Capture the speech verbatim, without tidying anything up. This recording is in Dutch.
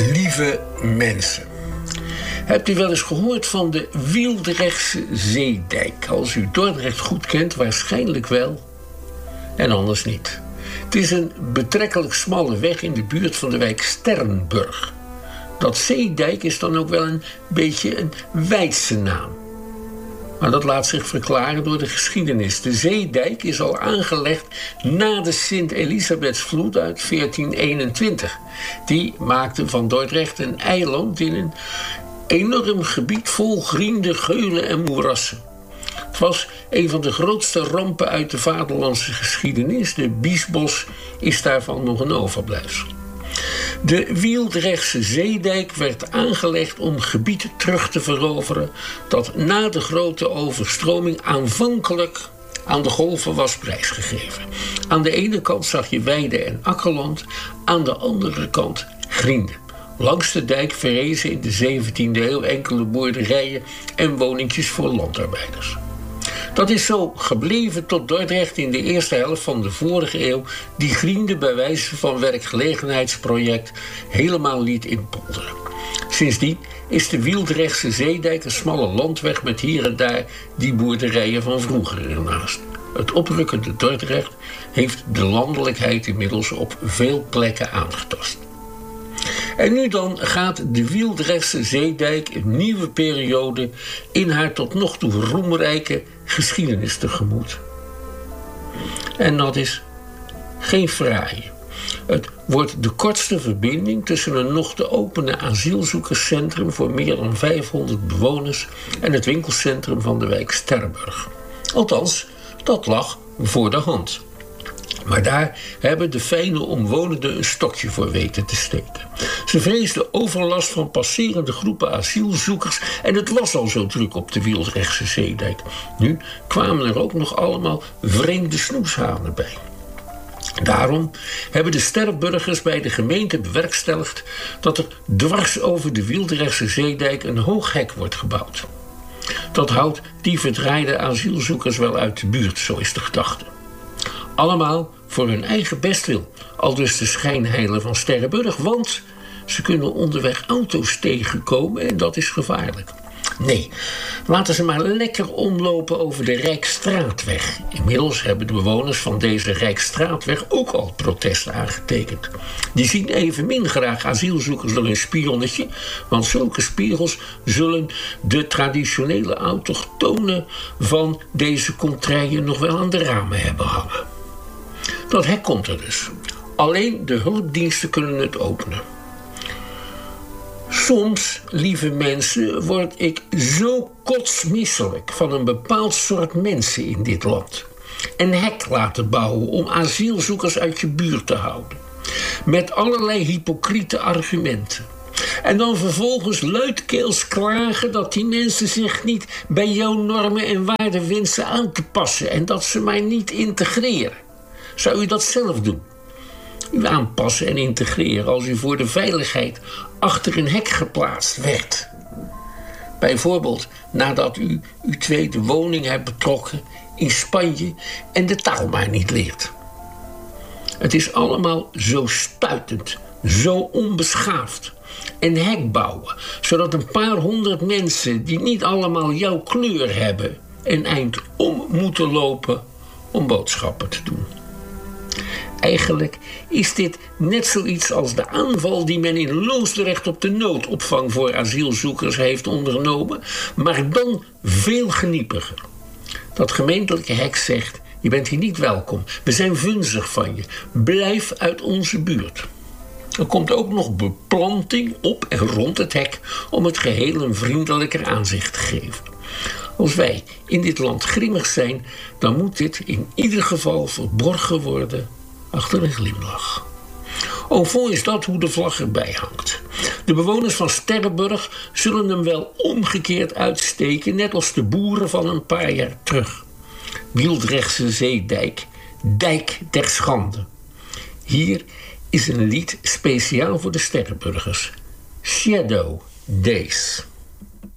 Lieve mensen, hebt u wel eens gehoord van de Wieldrechtse Zeedijk? Als u Dordrecht goed kent, waarschijnlijk wel. En anders niet. Het is een betrekkelijk smalle weg in de buurt van de wijk Sternburg. Dat zeedijk is dan ook wel een beetje een Weidse naam. Maar dat laat zich verklaren door de geschiedenis. De zeedijk is al aangelegd na de Sint-Elisabethsvloed uit veertien eenentwintig. Die maakte van Dordrecht een eiland in een enorm gebied vol griende, geulen en moerassen. Het was een van de grootste rampen uit de vaderlandse geschiedenis. De Biesbos is daarvan nog een overblijfsel. De Wieldrechtse Zeedijk werd aangelegd om gebied terug te veroveren dat na de grote overstroming aanvankelijk aan de golven was prijsgegeven. Aan de ene kant zag je weide en akkerland, aan de andere kant griende. Langs de dijk verrezen in de zeventiende eeuw enkele boerderijen en woningjes voor landarbeiders. Dat is zo gebleven tot Dordrecht in de eerste helft van de vorige eeuw die griende bij wijze van werkgelegenheidsproject helemaal liet inpolderen. Sindsdien is de Wieldrechtse Zeedijk een smalle landweg met hier en daar die boerderijen van vroeger ernaast. Het oprukkende Dordrecht heeft de landelijkheid inmiddels op veel plekken aangetast. En nu dan gaat de Wieldrechtse Zeedijk een nieuwe periode in haar tot nog toe roemrijke geschiedenis tegemoet. En dat is geen fraaie. Het wordt de kortste verbinding tussen een nog te openen asielzoekerscentrum voor meer dan vijfhonderd bewoners en het winkelcentrum van de wijk Sterrenburg. Althans, dat lag voor de hand. Maar daar hebben de fijne omwonenden een stokje voor weten te steken. Ze vreesden overlast van passerende groepen asielzoekers en het was al zo druk op de Wieldrechtse Zeedijk. Nu kwamen er ook nog allemaal vreemde snoeshanen bij. Daarom hebben de Sterrenburgers bij de gemeente bewerkstelligd dat er dwars over de Wieldrechtse Zeedijk een hoog hek wordt gebouwd. Dat houdt die verdraaide asielzoekers wel uit de buurt, zo is de gedachte. Allemaal voor hun eigen bestwil, aldus de schijnheilen van Sterrenburg, want ze kunnen onderweg auto's tegenkomen en dat is gevaarlijk. Nee, laten ze maar lekker omlopen over de Rijksstraatweg. Inmiddels hebben de bewoners van deze Rijksstraatweg ook al protest aangetekend. Die zien evenmin graag asielzoekers door een spionnetje, want zulke spiegels zullen de traditionele autochtonen van deze contraien nog wel aan de ramen hebben hangen. Dat hek komt er dus. Alleen de hulpdiensten kunnen het openen. Soms, lieve mensen, word ik zo kotsmisselijk van een bepaald soort mensen in dit land. Een hek laten bouwen om asielzoekers uit je buurt te houden. Met allerlei hypocriete argumenten. En dan vervolgens luidkeels klagen dat die mensen zich niet bij jouw normen en waarden wensen aan te passen en dat ze maar niet integreren. Zou u dat zelf doen? U aanpassen en integreren als u voor de veiligheid achter een hek geplaatst werd. Bijvoorbeeld nadat u uw tweede woning hebt betrokken in Spanje en de taal maar niet leert. Het is allemaal zo stuitend, zo onbeschaafd. Een hek bouwen, zodat een paar honderd mensen die niet allemaal jouw kleur hebben een eind om moeten lopen om boodschappen te doen. Eigenlijk is dit net zoiets als de aanval die men in Loosdrecht op de noodopvang voor asielzoekers heeft ondernomen, maar dan veel geniepiger. Dat gemeentelijke hek zegt: je bent hier niet welkom, we zijn vunzig van je, blijf uit onze buurt. Er komt ook nog beplanting op en rond het hek om het geheel een vriendelijker aanzicht te geven. Als wij in dit land grimmig zijn, dan moet dit in ieder geval verborgen worden achter een glimlach. Au fond is dat hoe de vlag erbij hangt. De bewoners van Sterrenburg zullen hem wel omgekeerd uitsteken, net als de boeren van een paar jaar terug. Wieldrechtse Zeedijk, dijk der schande. Hier is een lied speciaal voor de Sterrenburgers. Shadow Days.